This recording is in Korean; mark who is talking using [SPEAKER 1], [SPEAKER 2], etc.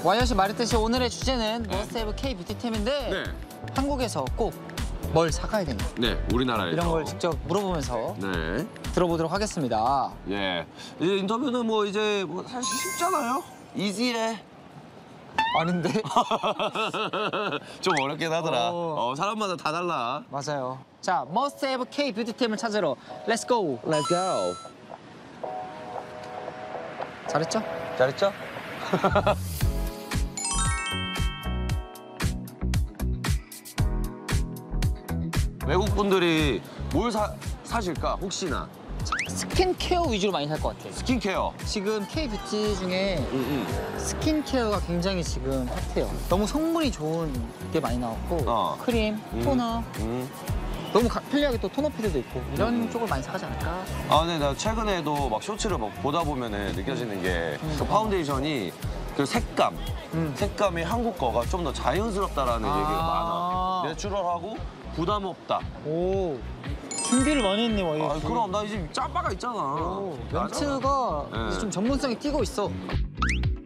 [SPEAKER 1] 와이어 씨 말했듯이 오늘의 주제는 머스트 헤브 K 뷰티템인데
[SPEAKER 2] 네.
[SPEAKER 1] 한국에서 꼭 뭘 사가야 되냐
[SPEAKER 2] 네, 우리나라에서.
[SPEAKER 1] 이런 걸 직접 물어보면서
[SPEAKER 2] 네.
[SPEAKER 1] 들어보도록 하겠습니다.
[SPEAKER 2] 예. 이제 인터뷰는 뭐 이제 뭐 사실 쉽잖아요. 이지해.
[SPEAKER 1] 아닌데?
[SPEAKER 2] 좀 어렵긴 하더라.
[SPEAKER 1] 어.
[SPEAKER 2] 사람마다 다 달라.
[SPEAKER 1] 맞아요. 자, 머스트 헤브 K 뷰티템을 찾으러 렛츠 고.
[SPEAKER 2] Let's go.
[SPEAKER 1] 잘했죠?
[SPEAKER 2] 잘했죠? 외국 분들이 뭘 사실까 혹시나?
[SPEAKER 1] 스킨케어 위주로 많이 살 것 같아.
[SPEAKER 2] 스킨케어.
[SPEAKER 1] 지금 K 뷰티 중에
[SPEAKER 2] 응.
[SPEAKER 1] 스킨케어가 굉장히 지금 핫해요. 너무 성분이 좋은 게 많이 나왔고 크림, 토너, 너무 편리하게 또 토너 필요도 있고 이런 쪽을 많이 사가지 않을까?
[SPEAKER 2] 아, 근데 나 최근에도 막 쇼츠를 막 보다 보면은 느껴지는 게 그 파운데이션이 그 색감이 한국 거가 좀 더 자연스럽다라는 얘기가 많아. 내추럴하고 부담 없다.
[SPEAKER 1] 오, 준비를 많이 했네, 와이어.
[SPEAKER 2] 아, 그럼 나 이제 짬바가 있잖아.
[SPEAKER 1] 멘트가
[SPEAKER 2] 네.
[SPEAKER 1] 이제 좀 전문성이 띄고 있어.